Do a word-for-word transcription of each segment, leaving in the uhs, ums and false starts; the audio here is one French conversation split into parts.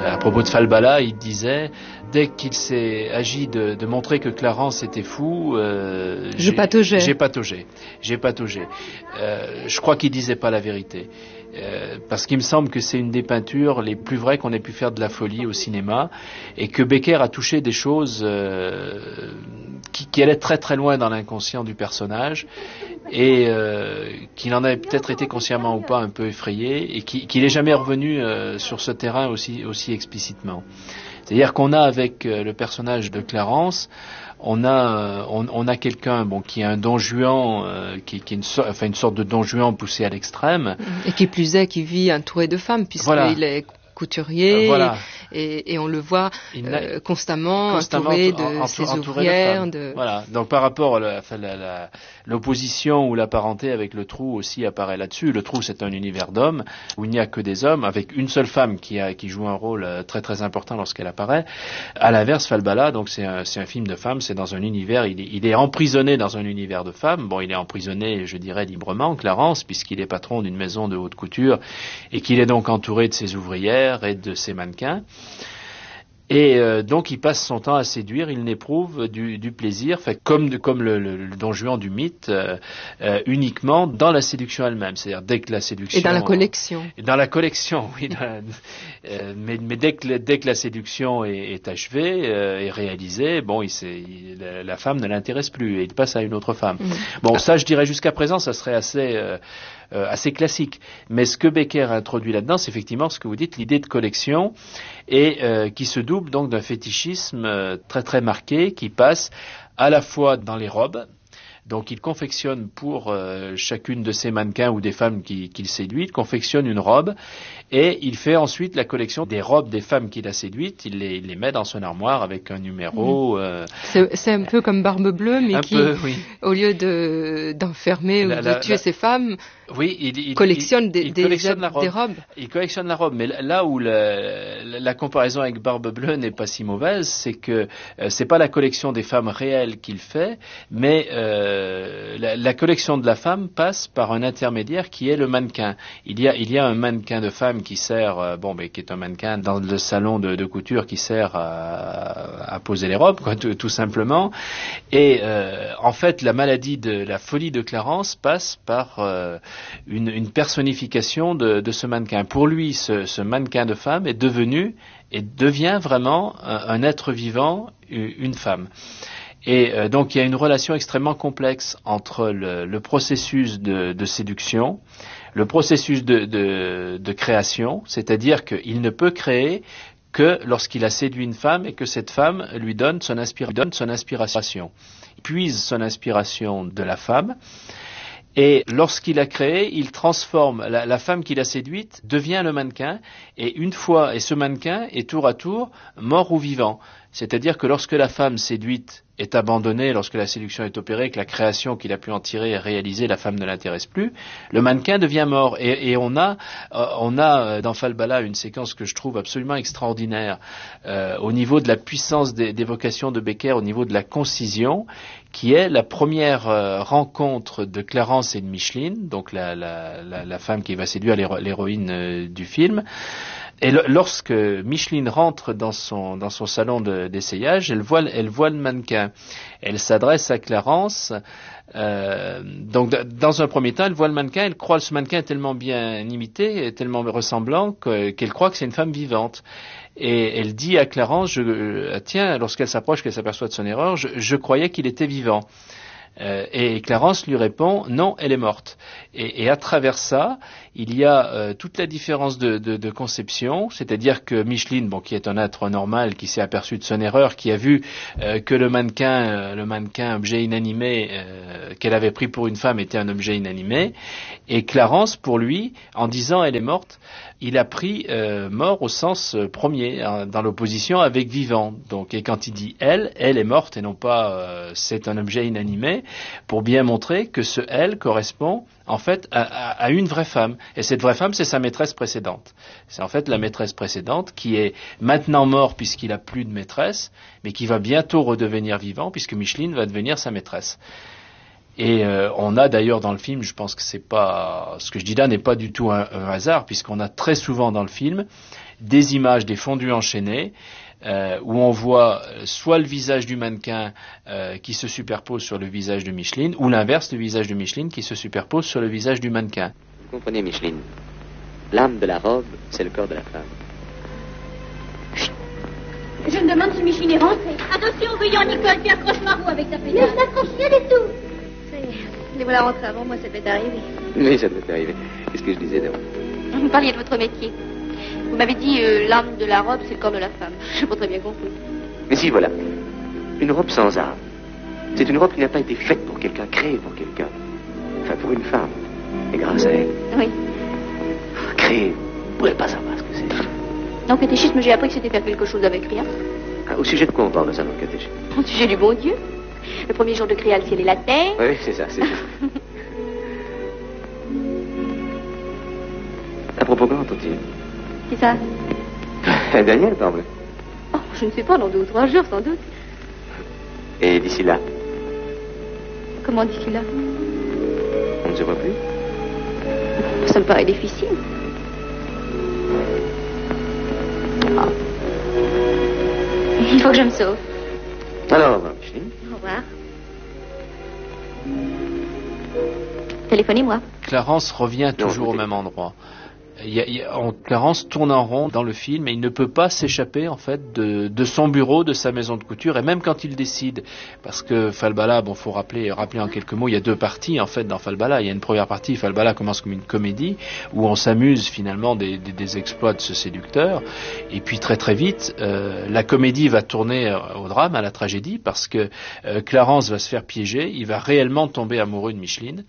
Euh, à propos de Falbala, il disait, dès qu'il s'est agi de, de montrer que Clarence était fou, euh, je pataugeais. J'ai pataugé. J'ai pataugé. Euh, je crois qu'il disait pas la vérité. Euh, parce qu'il me semble que c'est une des peintures les plus vraies qu'on ait pu faire de la folie au cinéma, et que Becker a touché des choses euh, qui, qui allaient très très loin dans l'inconscient du personnage, et euh, qu'il en avait peut-être été consciemment ou pas un peu effrayé, et qu'il qui n'est jamais revenu euh, sur ce terrain aussi, aussi explicitement. C'est-à-dire qu'on a avec euh, le personnage de Clarence, on a on, on a quelqu'un bon qui est un Don Juan euh, qui, qui est une, so- enfin, une sorte de Don Juan poussé à l'extrême, et qui plus est qui vit entouré de femmes puisqu'il voilà. est couturier, euh, voilà. et, et on le voit euh, constamment, constamment entouré de en, ses entouré ouvrières. De de... Voilà. Donc par rapport à la, enfin, la, la, l'opposition ou la parenté avec le trou aussi apparaît là-dessus. Le trou, c'est un univers d'hommes où il n'y a que des hommes, avec une seule femme qui, a, qui joue un rôle très très important lorsqu'elle apparaît. À l'inverse, Falbala, donc c'est un, c'est un film de femmes, c'est dans un univers, il est, il est emprisonné dans un univers de femmes. Bon, il est emprisonné, je dirais librement, Clarence, puisqu'il est patron d'une maison de haute couture et qu'il est donc entouré de ses ouvrières et de ses mannequins. Et euh, donc il passe son temps à séduire, il n'éprouve du, du plaisir, fait, comme, de, comme le, le, le Don Juan du mythe, euh, euh, uniquement dans la séduction elle-même. C'est-à-dire dès que la séduction... Et dans la collection. Euh, dans la collection, oui. Dans la, euh, mais mais dès, que, dès que la séduction est, est achevée, euh, est réalisée, bon, il, il, la, la femme ne l'intéresse plus et il passe à une autre femme. Mmh. Bon, ça je dirais jusqu'à présent, ça serait assez... Euh, Euh, assez classique. Mais ce que Becker a introduit là-dedans, c'est effectivement ce que vous dites, l'idée de collection, et euh, qui se double donc d'un fétichisme euh, très très marqué, qui passe à la fois dans les robes. Donc il confectionne pour euh, chacune de ses mannequins ou des femmes qu'il qui séduit, il confectionne une robe et il fait ensuite la collection des robes des femmes qu'il a séduites, il les, il les met dans son armoire avec un numéro. Mmh. Euh, c'est, c'est un peu comme Barbe Bleue, mais qui, peu, oui. au lieu de, d'enfermer la, ou de la, tuer la, ses femmes, oui, il, il, collectionne, il, des, il des, collectionne des, des robes. Il collectionne la robe, mais là où la, la, la comparaison avec Barbe Bleue n'est pas si mauvaise, c'est que euh, c'est pas la collection des femmes réelles qu'il fait, mais euh, la, la collection de la femme passe par un intermédiaire qui est le mannequin. Il y a, il y a un mannequin de femme qui sert, euh, bon, mais qui est un mannequin dans le salon de, de couture qui sert à, à poser les robes, quoi, tout, tout simplement. Et euh, en fait, la maladie de la folie de Clarence passe par euh, une, une personnification de, de ce mannequin. Pour lui, ce, ce mannequin de femme est devenu et devient vraiment un, un être vivant, une femme. Et euh, donc il y a une relation extrêmement complexe entre le, le processus de, de séduction, le processus de, de, de création, c'est-à-dire qu'il ne peut créer que lorsqu'il a séduit une femme et que cette femme lui donne son, inspira- donne son inspiration. Il puise son inspiration de la femme. Et lorsqu'il a créé, il transforme la, la femme qu'il a séduite devient le mannequin, et une fois, et ce mannequin est tour à tour mort ou vivant. C'est-à-dire que lorsque la femme séduite est abandonnée, lorsque la séduction est opérée, que la création qu'il a pu en tirer est réalisée, la femme ne l'intéresse plus, le mannequin devient mort. Et, et on a, euh, on a dans Falbala une séquence que je trouve absolument extraordinaire euh, au niveau de la puissance des, d'évocation de Becker, au niveau de la concision, qui est la première euh, rencontre de Clarence et de Micheline, donc la, la, la, la femme qui va séduire l'héro- l'héroïne euh, du film. Et le, lorsque Micheline rentre dans son, dans son salon de, d'essayage, elle voit, elle voit le mannequin. Elle s'adresse à Clarence. Euh, donc, dans un premier temps, elle voit le mannequin. Elle croit que ce mannequin est tellement bien imité, tellement ressemblant que, qu'elle croit que c'est une femme vivante. Et elle dit à Clarence, je, euh, tiens, lorsqu'elle s'approche, qu'elle s'aperçoit de son erreur, je, je croyais qu'il était vivant. Euh, et Clarence lui répond, non, elle est morte. Et, et à travers ça, il y a euh, toute la différence de, de, de conception, c'est-à-dire que Micheline, bon, qui est un être normal, qui s'est aperçu de son erreur, qui a vu euh, que le mannequin, euh, le mannequin objet inanimé euh, qu'elle avait pris pour une femme était un objet inanimé, et Clarence, pour lui, en disant elle est morte, il a pris euh, mort au sens euh, premier, hein, dans l'opposition avec vivant. Donc, et quand il dit elle, elle est morte et non pas euh, c'est un objet inanimé, pour bien montrer que ce elle correspond en fait à, à, à une vraie femme. Et cette vraie femme, c'est sa maîtresse précédente. C'est en fait la maîtresse précédente qui est maintenant morte puisqu'il a plus de maîtresse, mais qui va bientôt redevenir vivant puisque Micheline va devenir sa maîtresse. Et euh, on a d'ailleurs dans le film, je pense que c'est pas, ce que je dis là n'est pas du tout un, un hasard, puisqu'on a très souvent dans le film des images, des fondus enchaînés, euh, où on voit soit le visage du mannequin euh, qui se superpose sur le visage de Micheline, ou l'inverse, le visage de Micheline qui se superpose sur le visage du mannequin. Vous comprenez, Micheline, l'âme de la robe, c'est le corps de la femme. Chut. Je me demande si Micheline est rentrée. Attention, veillant, Nicole, fais accroche-marou avec ta pédale. Ne s'accroche rien du tout. Ça y est, les voilà rentrés avant moi, ça devait arriver. Oui, ça devait arriver. Qu'est-ce que je disais d'abord? Vous parliez de votre métier. Vous m'avez dit euh, l'âme de la robe, c'est le corps de la femme. Je n'ai pas très bien compris. Mais si, voilà. Une robe sans âme. C'est une robe qui n'a pas été faite pour quelqu'un, créée pour quelqu'un. Enfin, pour une femme. Et grâce à elle. Oui. Créée. Vous ne pourrez pas savoir ce que c'est. Dans le catéchisme, j'ai appris que c'était faire quelque chose avec rien. Ah, au sujet de quoi on parle de ça dans le catéchisme? Au sujet du bon Dieu. Le premier jour de créer le ciel et la terre. Oui, c'est ça, c'est ça. À propos, quand entend-il? C'est ça. Daniel, parle. Oh, je ne sais pas, dans deux ou trois jours, sans doute. Et d'ici là? Comment d'ici là? On ne se voit plus? Ça me paraît difficile. Oh. Il faut que je me sauve. Alors, au revoir, Micheline. Au revoir. Téléphonez-moi. Clarence revient toujours non, au même endroit. Il y a, il y a, on, Clarence tourne en rond dans le film et il ne peut pas s'échapper en fait de, de son bureau, de sa maison de couture, et même quand il décide, parce que Falbala, bon, faut rappeler, rappeler en quelques mots, il y a deux parties en fait dans Falbala. Il y a une première partie, Falbala commence comme une comédie où on s'amuse finalement des, des, des exploits de ce séducteur, et puis très très vite, euh, la comédie va tourner au drame, à la tragédie, parce que euh, Clarence va se faire piéger, il va réellement tomber amoureux de Micheline.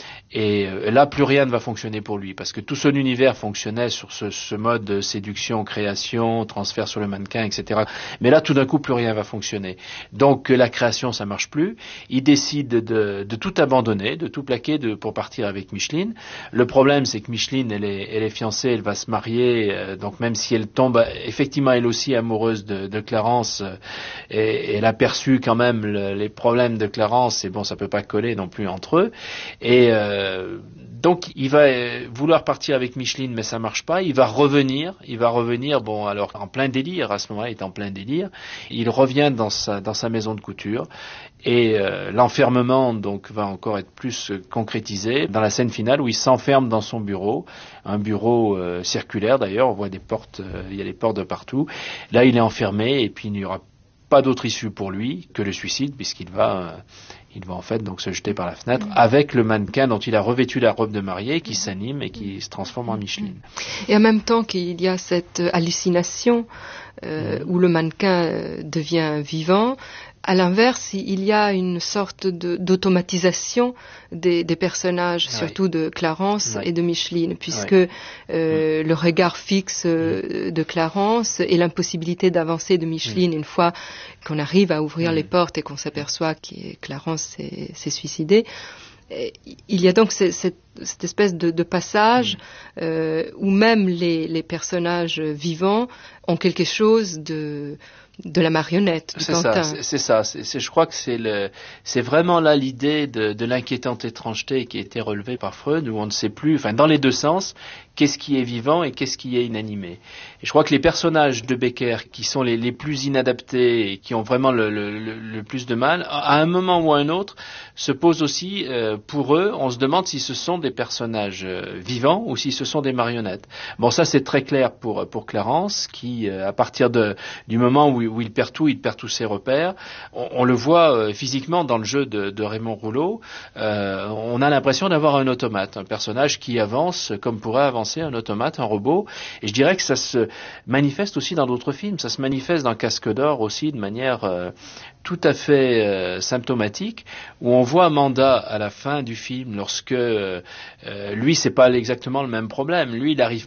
Et là, plus rien ne va fonctionner pour lui, parce que tout son univers fonctionnait sur ce, ce mode de séduction, création, transfert sur le mannequin, et cetera. Mais là, tout d'un coup, plus rien va fonctionner. Donc, la création, ça marche plus. Il décide de, de tout abandonner, de tout plaquer de, pour partir avec Micheline. Le problème, c'est que Micheline, elle est, elle est fiancée, elle va se marier, euh, donc même si elle tombe effectivement elle aussi amoureuse de, de Clarence, euh, et, et elle a perçu quand même le, les problèmes de Clarence, et bon, ça peut pas coller non plus entre eux. Et euh, Euh, donc il va euh, vouloir partir avec Micheline, mais ça marche pas. Il va revenir, il va revenir. Bon, alors en plein délire à ce moment-là, il est en plein délire. Il revient dans sa dans sa maison de couture et euh, l'enfermement donc va encore être plus euh, concrétisé dans la scène finale où il s'enferme dans son bureau, un bureau euh, circulaire d'ailleurs. On voit des portes, euh, il y a des portes de partout. Là, il est enfermé et puis il n'y aura pas d'autre issue pour lui que le suicide, puisqu'il va euh, il va en fait donc se jeter par la fenêtre avec le mannequin dont il a revêtu la robe de mariée qui s'anime et qui se transforme en Micheline. Et en même temps qu'il y a cette hallucination euh, mmh. où le mannequin euh, devient vivant, à l'inverse, il y a une sorte de, d'automatisation des, des personnages, oui. surtout de Clarence oui. et de Micheline, puisque oui. euh, mmh. le regard fixe euh, de Clarence et l'impossibilité d'avancer de Micheline mmh. une fois qu'on arrive à ouvrir mmh. les portes et qu'on s'aperçoit que Clarence s'est, s'est suicidé. Et il y a donc cette, cette, cette espèce de, de passage mmh. euh, où même les, les personnages vivants ont quelque chose de... de la marionnette, du c'est Quentin. Ça, c'est, c'est ça, c'est, c'est, je crois que c'est, le, c'est vraiment là l'idée de, de l'inquiétante étrangeté qui a été relevée par Freud, où on ne sait plus, enfin dans les deux sens, qu'est-ce qui est vivant et qu'est-ce qui est inanimé. Et je crois que les personnages de Becker, qui sont les, les plus inadaptés et qui ont vraiment le, le, le, le plus de mal, à un moment ou à un autre, se posent aussi, euh, pour eux, on se demande si ce sont des personnages euh, vivants ou si ce sont des marionnettes. Bon, ça c'est très clair pour, pour Clarence, qui, euh, à partir de, du moment où où il perd tout, il perd tous ses repères. On, on le voit euh, physiquement dans le jeu de, de Raymond Rouleau. Euh, on a l'impression d'avoir un automate, un personnage qui avance comme pourrait avancer un automate, un robot. Et je dirais que ça se manifeste aussi dans d'autres films. Ça se manifeste dans Casque d'Or aussi de manière euh, tout à fait euh, symptomatique, où on voit Amanda à la fin du film, lorsque euh, lui, c'est pas exactement le même problème. Lui, il arrive